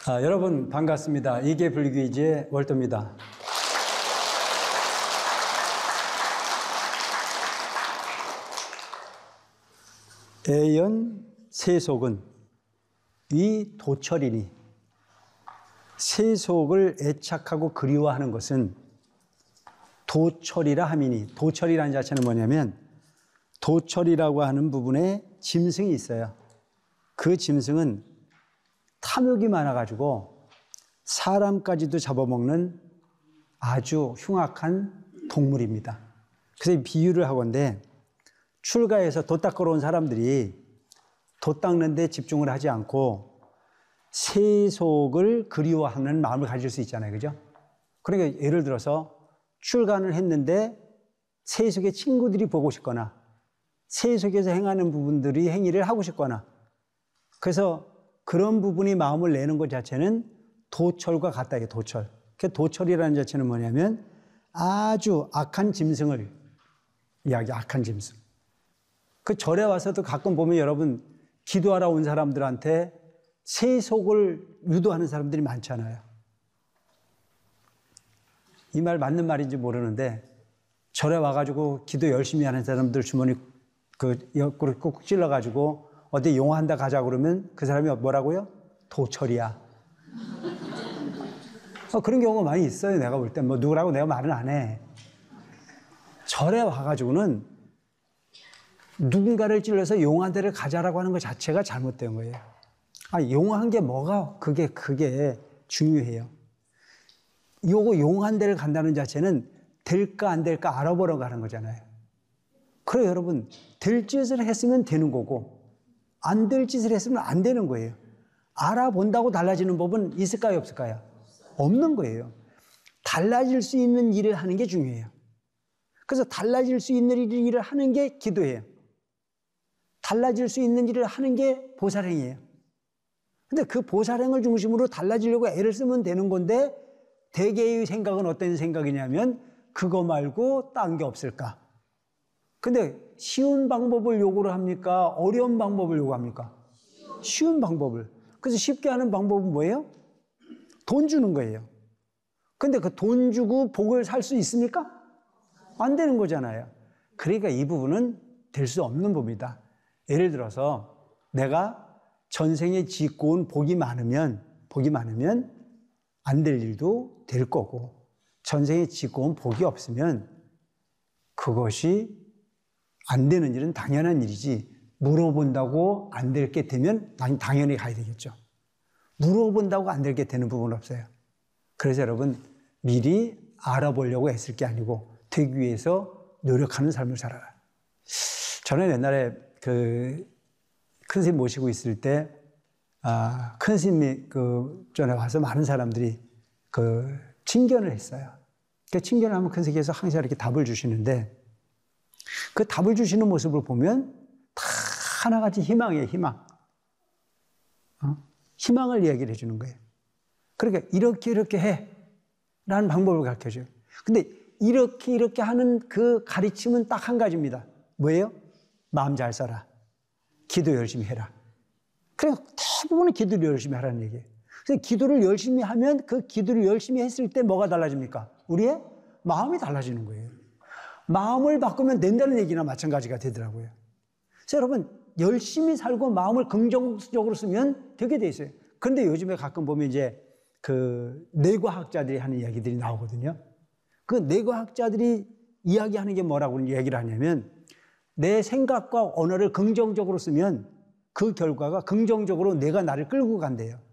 여러분 반갑습니다. 이게 불교이지의 월도입니다. 애연 세속은 위 도철이니, 세속을 애착하고 그리워하는 것은 도철이라 함이니, 도철이라는 자체는 뭐냐면 도철이라고 하는 부분에 짐승이 있어요. 그 짐승은 탐욕이 많아가지고 사람까지도 잡아먹는 아주 흉악한 동물입니다. 그래서 비유를 하건대 출가해서 돛 닦으러 온 사람들이 돛 닦는 데 집중을 하지 않고 세속을 그리워하는 마음을 가질 수 있잖아요. 그죠? 그러니까 예를 들어서 출가를 했는데 세속의 친구들이 보고 싶거나 세속에서 행하는 부분들이 행위를 하고 싶거나, 그래서 그런 부분이 마음을 내는 것 자체는 도철과 같다. 이게 도철. 그 도철이라는 자체는 뭐냐면 아주 악한 짐승을 악한 짐승. 그 절에 와서도 가끔 보면 여러분 기도하러 온 사람들한테 세속을 유도하는 사람들이 많잖아요. 이 말 맞는 말인지 모르는데 절에 와가지고 기도 열심히 하는 사람들 주머니 옆구리 꾹 찔러가지고 어디 용화한다 가자 그러면 그 사람이 뭐라고요? 도철이야. 그런 경우가 많이 있어요. 내가 볼 때 뭐 누구라고 내가 말은 안 해. 절에 와가지고는 누군가를 찔러서 용한 데를 가자라고 하는 것 자체가 잘못된 거예요. 용한 게 뭐가 그게 중요해요. 요거 용한 데를 간다는 자체는 될까 안 될까 알아보러 가는 거잖아요. 그래 여러분, 될 짓을 했으면 되는 거고 안 될 짓을 했으면 안 되는 거예요. 알아본다고 달라지는 법은 있을까요, 없을까요? 없는 거예요. 달라질 수 있는 일을 하는 게 중요해요. 그래서 달라질 수 있는 일을 하는 게 기도예요. 달라질 수 있는 일을 하는 게 보살행이에요. 근데 그 보살행을 중심으로 달라지려고 애를 쓰면 되는 건데 대개의 생각은 어떤 생각이냐면 그거 말고 딴 게 없을까? 근데 쉬운 방법을 요구를 합니까? 어려운 방법을 요구합니까? 쉬운 방법을. 그래서 쉽게 하는 방법은 뭐예요? 돈 주는 거예요. 근데 그 돈 주고 복을 살 수 있습니까? 안 되는 거잖아요. 그러니까 이 부분은 될 수 없는 법이다. 예를 들어서 내가 전생에 짓고 온 복이 많으면 안 될 일도 될 거고, 전생에 짓고 온 복이 없으면 그것이 안 되는 일은 당연한 일이지, 물어본다고 안 될 게 되면 당연히 가야 되겠죠. 물어본다고 안 될 게 되는 부분은 없어요. 그래서 여러분 미리 알아보려고 애쓸 게 아니고 되기 위해서 노력하는 삶을 살아라. 저는 옛날에 큰 스님 모시고 있을 때 큰 스님이 전에 와서 많은 사람들이 칭견을 했어요. 그 칭견을 하면 큰 스님께서 항상 이렇게 답을 주시는데 그 답을 주시는 모습을 보면 다 하나같이 희망이에요, 희망. 희망을 이야기를 해주는 거예요. 그러니까 이렇게 해 라는 방법을 가르쳐줘요. 근데 이렇게 하는 그 가르침은 딱 한 가지입니다. 뭐예요? 마음 잘 써라. 기도 열심히 해라. 그러니까 대부분은 기도를 열심히 하라는 얘기예요. 그래서 기도를 열심히 하면 그 기도를 열심히 했을 때 뭐가 달라집니까? 우리의 마음이 달라지는 거예요. 마음을 바꾸면 된다는 얘기나 마찬가지가 되더라고요. 그래서 여러분 열심히 살고 마음을 긍정적으로 쓰면 되게 돼 있어요. 그런데 요즘에 가끔 보면 이제 뇌과학자들이 하는 이야기들이 나오거든요. 그 뇌과학자들이 이야기하는 게 뭐라고 얘기를 하냐면 내 생각과 언어를 긍정적으로 쓰면 그 결과가 긍정적으로 뇌가 나를 끌고 간대요.